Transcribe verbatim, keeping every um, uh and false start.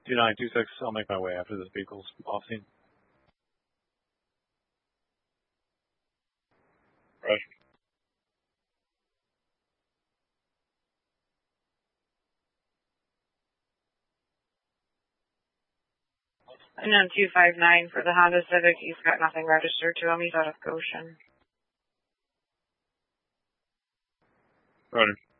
two nine two six, I'll make my way after this vehicle's off scene. Rush. And then two five nine for the Honda Civic. He's got nothing registered to him. He's out of Goshen. Roger.